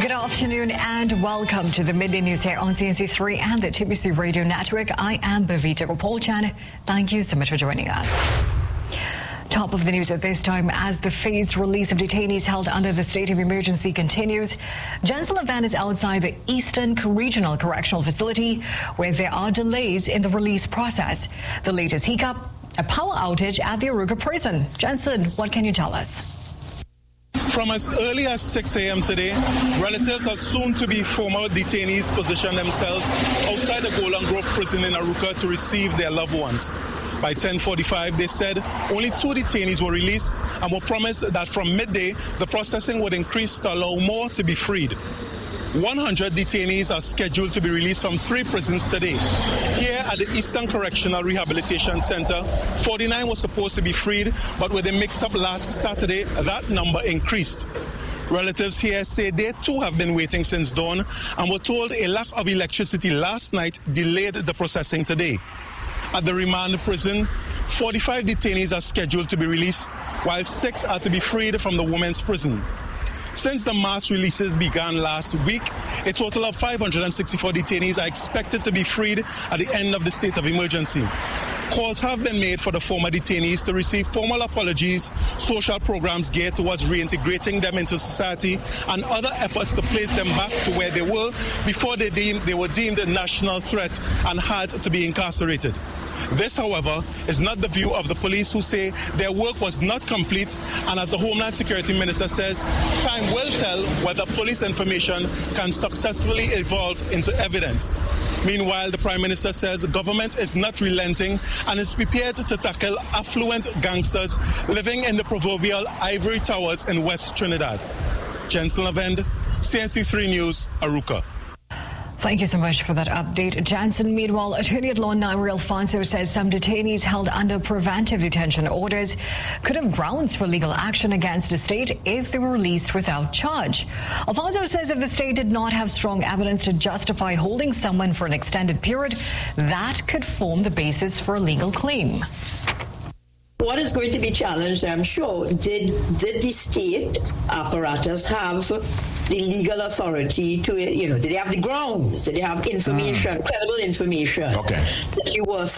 Good afternoon and welcome to the Midday News here on CNC3 and the TBC Radio Network. I am Bhavita Gopalchan. Thank you so much for joining us. Top of the news at this time, as the phased release of detainees held under the state of emergency continues, Jan Sullivan is outside the Eastern Regional Correctional Facility where there are delays in the release process. The latest hiccup, a power outage at the Arouca prison. Jensen, what can you tell us? From as early as 6 a.m. today, relatives of soon-to-be former detainees positioned themselves outside the Golden Grove prison in Arouca to receive their loved ones. By 10:45, they said only 2 detainees were released and were promised that from midday, the processing would increase to allow more to be freed. 100 detainees are scheduled to be released from 3 prisons today. Here at the Eastern Correctional Rehabilitation Center, 49 were supposed to be freed, but with a mix-up last Saturday, that number increased. Relatives here say they too have been waiting since dawn and were told a lack of electricity last night delayed the processing today. At the remand prison, 45 detainees are scheduled to be released, while 6 are to be freed from the women's prison. Since the mass releases began last week, a total of 564 detainees are expected to be freed at the end of the state of emergency. Calls have been made for the former detainees to receive formal apologies, social programs geared towards reintegrating them into society, and other efforts to place them back to where they were before they were deemed a national threat and had to be incarcerated. This, however, is not the view of the police, who say their work was not complete, and as the Homeland Security Minister says, time will tell whether police information can successfully evolve into evidence. Meanwhile, the Prime Minister says the government is not relenting and is prepared to tackle affluent gangsters living in the proverbial ivory towers in West Trinidad. Jensen Lavend, CNC3 News, Arouca. Thank you so much for that update, Jansen. Meanwhile, Attorney at Law Nairi Alfonso says some detainees held under preventive detention orders could have grounds for legal action against the state if they were released without charge. Alfonso says if the state did not have strong evidence to justify holding someone for an extended period, that could form the basis for a legal claim. What is going to be challenged, I'm sure, did the state apparatus have the legal authority to, did they have the grounds? Did they have information, credible information that you were